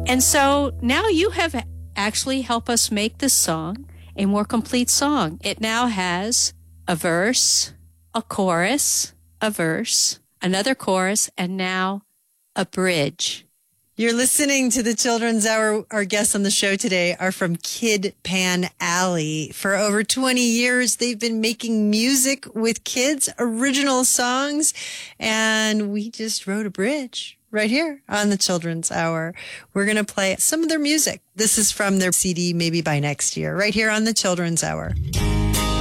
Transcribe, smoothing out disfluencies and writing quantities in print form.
And so now you have actually helped us make this song a more complete song. It now has a verse, a chorus, a verse, another chorus, and now a bridge. You're listening to the Children's Hour. Our guests on the show today are from Kid Pan Alley. For over 20 years, they've been making music with kids, original songs, and we just wrote a bridge right here on the Children's Hour. We're going to play some of their music. This is from their CD, Maybe by Next Year, right here on the Children's Hour.